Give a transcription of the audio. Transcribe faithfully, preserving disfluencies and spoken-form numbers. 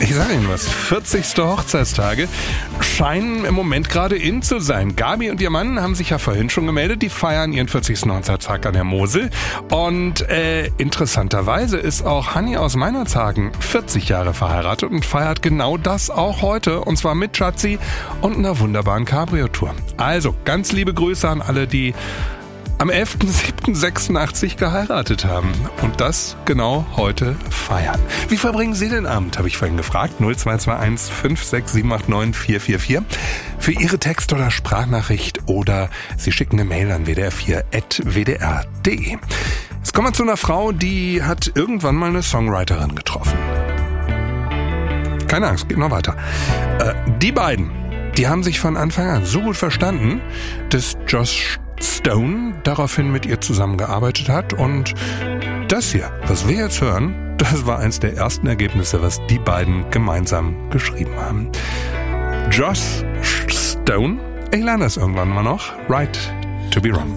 Ich sage Ihnen was, vierzigste Hochzeitstage scheinen im Moment gerade in zu sein. Gabi und ihr Mann haben sich ja vorhin schon gemeldet, die feiern ihren vierzigsten Hochzeitstag an der Mosel. Und äh, interessanterweise ist auch Hanni aus Meinerzhagen vierzig Jahre verheiratet und feiert genau das auch heute. Und zwar mit Schatzi und einer wunderbaren Cabrio-Tour. Also ganz liebe Grüße an alle, die am elften siebten sechsundachtzig geheiratet haben und das genau heute feiern. Wie verbringen Sie den Abend, habe ich vorhin gefragt. null zwei zwei eins fünf sechs sieben acht neun vier vier vier für Ihre Text- oder Sprachnachricht oder Sie schicken eine Mail an w d r vier at w d r punkt d e. Jetzt kommen wir zu einer Frau, die hat irgendwann mal eine Songwriterin getroffen. Keine Angst, geht noch weiter. Äh, die beiden, die haben sich von Anfang an so gut verstanden, dass Josh Stone daraufhin mit ihr zusammengearbeitet hat und das hier, was wir jetzt hören, das war eins der ersten Ergebnisse, was die beiden gemeinsam geschrieben haben. Josh Stone, ich lerne das irgendwann mal noch, Right to be Wrong.